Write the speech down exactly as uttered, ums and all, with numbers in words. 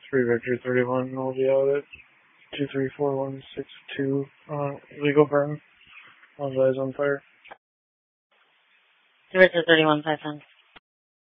three Victor thirty-one will be out at two three four one six two uh, legal firm. All eyes on fire. three Victor thirty-one, five times.